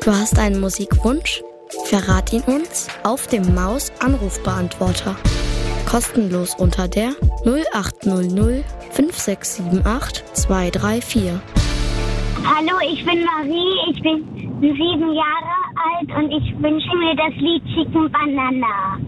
Du hast einen Musikwunsch? Verrat ihn uns auf dem Maus-Anrufbeantworter. Kostenlos unter der 0800 5678 234. Hallo, ich bin Marie, ich bin 7 Jahre alt und ich wünsche mir das Lied Chicken Banana.